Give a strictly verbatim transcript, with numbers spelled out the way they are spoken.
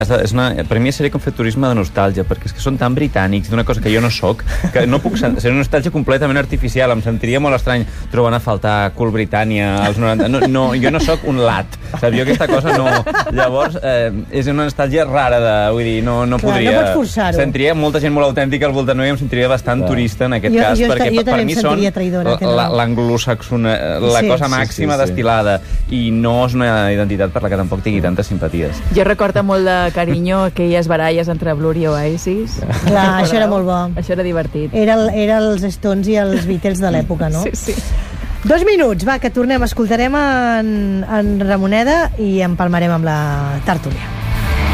És una, per mi seria com fer turisme de nostàlgia, perquè és que són tan britànics d'una cosa que jo no soc, que no puc ser una nostàlgia completament artificial. Em sentiria molt estrany trobant a faltar Cool Britannia als noranta... No, no, jo no soc un lat, saps? Jo aquesta cosa no... Llavors, eh, és una nostàlgia rara de... Vull dir, no, no Clar, podria... no pots forçar-ho. Sentiria molta gent molt autèntica al voltant meu i em sentiria bastant Clar. turista en aquest jo, cas, jo perquè jo per mi són traïdora, l'anglosaxona, la sí, cosa màxima sí, sí, sí. destilada, i no és una identitat per la que tampoc tingui tantes simpaties. Jo recordo molt de carinyo aquelles baralles entre Blur i Oasis. Clar, això era molt bo. Això era divertit. Era, el, era els Stones i els Beatles de l'època, no? Sí, sí. Dos minuts, va, que tornem. Escoltarem en, en Ramoneda i empalmarem amb la tertúlia.